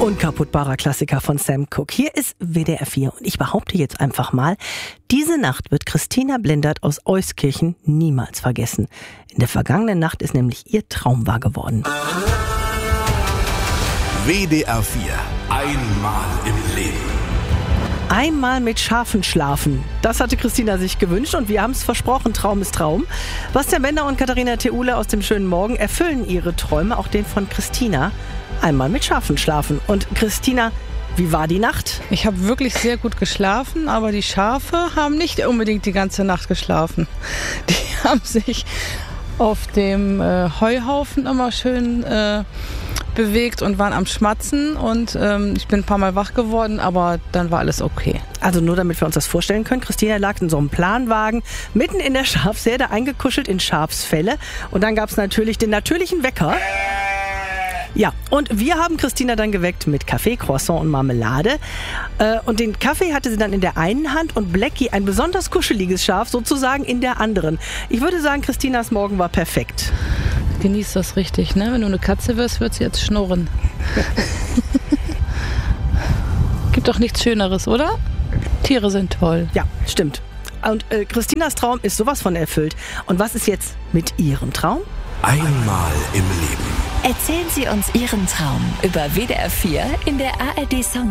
Unkaputtbarer Klassiker von Sam Cooke. Hier ist WDR 4 und ich behaupte jetzt einfach mal, diese Nacht wird Christina Blindert aus Euskirchen niemals vergessen. In der vergangenen Nacht ist nämlich ihr Traum wahr geworden. WDR 4. Einmal im Leben. Einmal mit Schafen schlafen. Das hatte Christina sich gewünscht und wir haben es versprochen, Traum ist Traum. Bastian Bender und Katharina Theule aus dem schönen Morgen erfüllen ihre Träume, auch den von Christina. Einmal mit Schafen schlafen. Und Christina, wie war die Nacht? Ich habe wirklich sehr gut geschlafen, aber die Schafe haben nicht unbedingt die ganze Nacht geschlafen. Die haben sich auf dem Heuhaufen immer schön bewegt und waren am Schmatzen und ich bin ein paar Mal wach geworden, aber dann war alles okay. Also nur damit wir uns das vorstellen können, Christina lag in so einem Planwagen mitten in der Schafsherde eingekuschelt in Schafsfelle und dann gab es natürlich den natürlichen Wecker. Ja, und wir haben Christina dann geweckt mit Kaffee, Croissant und Marmelade. Und den Kaffee hatte sie dann in der einen Hand und Blackie, ein besonders kuscheliges Schaf, sozusagen in der anderen. Ich würde sagen, Christinas Morgen war perfekt. Genieß das richtig, ne? Wenn du eine Katze wirst, wird sie jetzt schnurren. Gibt doch nichts Schöneres, oder? Tiere sind toll. Ja, stimmt. Und Christinas Traum ist sowas von erfüllt. Und was ist jetzt mit ihrem Traum? Einmal im Leben. Erzählen Sie uns Ihren Traum über WDR 4 in der ARD Song